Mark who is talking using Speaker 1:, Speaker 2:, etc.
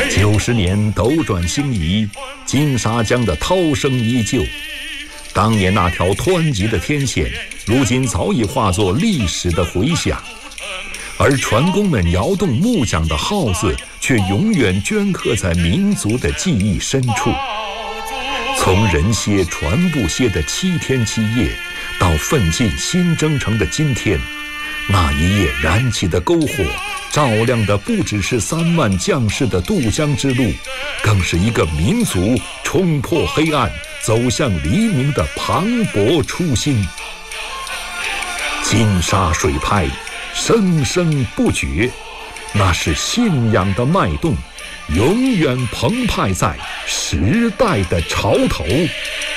Speaker 1: 90年斗转星移，金沙江的涛声依旧。当年那条湍急的天险，如今早已化作历史的回响，而船工们摇动木桨的号子，却永远镌刻在民族的记忆深处。从人歇船不歇的7天7夜，到奋进新征程的今天，那一夜燃起的篝火，照亮的不只是3万将士的渡江之路，更是一个民族冲破黑暗走向黎明的磅礴初心。金沙水拍，生生不绝，那是信仰的脉动，永远澎湃在时代的潮头。